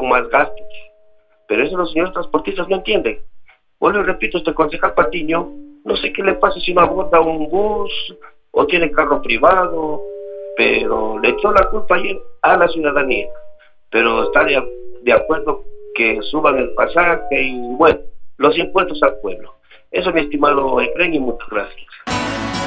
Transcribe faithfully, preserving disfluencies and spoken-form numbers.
son más gastos. Pero eso los señores transportistas no entienden. Vuelvo y repito, este concejal Patiño, no sé qué le pasa si no aborda un bus o tiene carro privado, pero le echó la culpa ayer a la ciudadanía. Pero está de, de acuerdo que suban el pasaje y, bueno, los impuestos al pueblo. Eso, mi estimado Efraín, y muchas gracias.